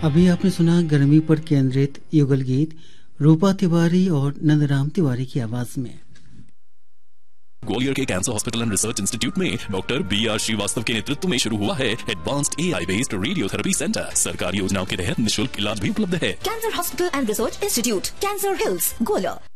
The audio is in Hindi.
अभी आपने सुना गर्मी पर केंद्रित युगल गीत रूपा तिवारी और नंदराम तिवारी की आवाज में। ग्वालियर के cancer hospital and research institute में डॉक्टर बी.आर. श्रीवास्तव के नेतृत्व में शुरू हुआ है advanced AI based radiotherapy centre. सरकारी योजनाओं के तहत निःशुल्क इलाज भी उपलब्ध है। Cancer hospital and research institute, cancer hills, Gwalior.